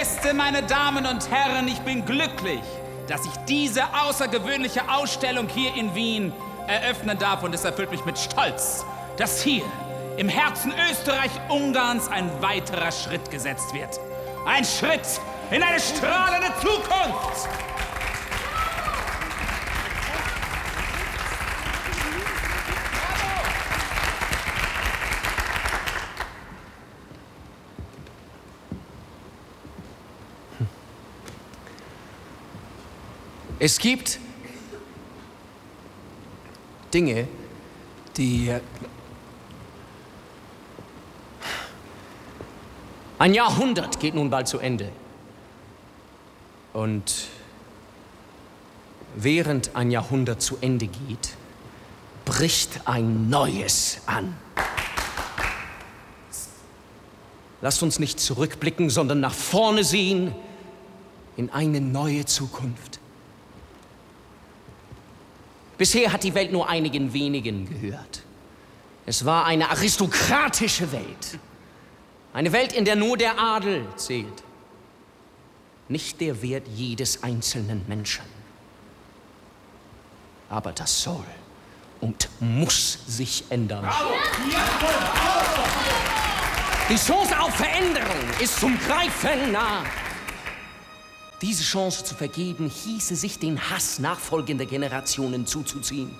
Gäste, meine Damen und Herren, ich bin glücklich, dass ich diese außergewöhnliche Ausstellung hier in Wien eröffnen darf. Und es erfüllt mich mit Stolz, dass hier im Herzen Österreich-Ungarns ein weiterer Schritt gesetzt wird. Ein Schritt in eine strahlende Zukunft. Es gibt Dinge, die... Ein Jahrhundert geht nun bald zu Ende. Und während ein Jahrhundert zu Ende geht, bricht ein neues an. Lasst uns nicht zurückblicken, sondern nach vorne sehen in eine neue Zukunft. Bisher hat die Welt nur einigen wenigen gehört. Es war eine aristokratische Welt. Eine Welt, in der nur der Adel zählt. Nicht der Wert jedes einzelnen Menschen. Aber das soll und muss sich ändern. Die Chance auf Veränderung ist zum Greifen nah. Diese Chance zu vergeben, hieße sich den Hass nachfolgender Generationen zuzuziehen.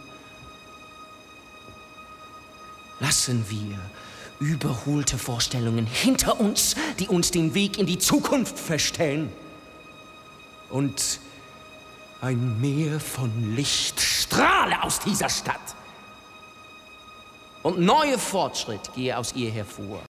Lassen wir überholte Vorstellungen hinter uns, die uns den Weg in die Zukunft verstellen. Und ein Meer von Licht strahle aus dieser Stadt. Und neuer Fortschritt gehe aus ihr hervor.